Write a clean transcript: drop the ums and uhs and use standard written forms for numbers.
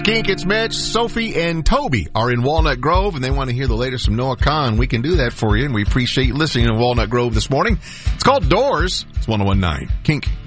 is Kink. It's Mitch. Sophie and Toby are in Walnut Grove, and they want to hear the latest from Noah Kahan. We can do that for you, and we appreciate you listening to Walnut Grove this morning. It's called Doors. It's 101.9 Kink.